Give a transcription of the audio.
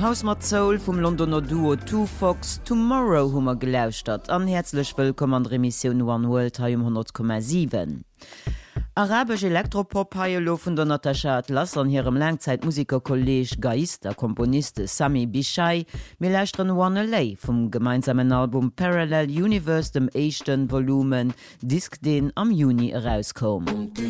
Haus mat Soul vum Londoner Duo Two Fox Tomorrow hummer gelauscht hat an herzlich willkommen an Remission One World ha 100,7. Arabisch Elektropop haelo vun der Natascha Atlas an hirem Langzeitmusikerkolleg Geist der Komponiste Sami Bishai melächtren One Lay vum gemeinsamen Album Parallel Universe dem 1. Volumen Disk den am Juni herauskom.